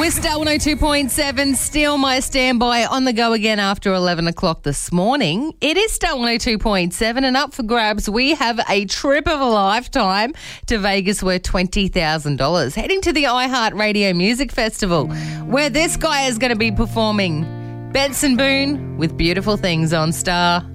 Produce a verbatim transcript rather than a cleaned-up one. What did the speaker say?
We're Star one oh two point seven, still my standby on the go again after eleven o'clock this morning. It is Star one oh two point seven and up for grabs. We have a trip of a lifetime to Vegas worth twenty thousand dollars. Heading to the iHeartRadio Music Festival where this guy is going to be performing. Benson Boone with Beautiful Things on Star.